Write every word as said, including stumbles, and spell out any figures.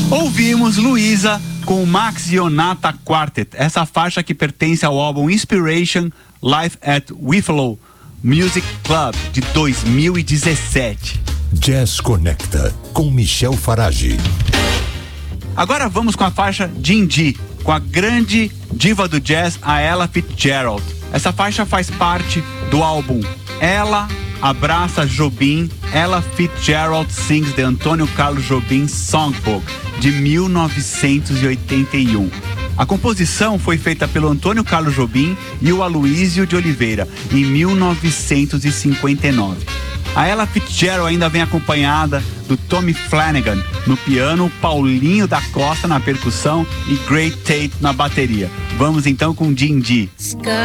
Ouvimos Luísa com o Max Ionata Quartet, essa faixa que pertence ao álbum Inspiration Live at Wiffle Music Club de dois mil e dezessete. Jazz Conecta com Michel Farage. Agora vamos com a faixa Gin-G, com a grande diva do jazz, a Ella Fitzgerald. Essa faixa faz parte do álbum Ela Abraça Jobim, Ella Fitzgerald Sings the Antônio Carlos Jobim Songbook, de mil novecentos e oitenta e um. A composição foi feita pelo Antônio Carlos Jobim e o Aloysio de Oliveira, em mil novecentos e cinquenta e nove. A Ella Fitzgerald ainda vem acompanhada do Tommy Flanagan no piano, Paulinho da Costa na percussão e Greg Tate na bateria. Vamos então com Gin-G. Sky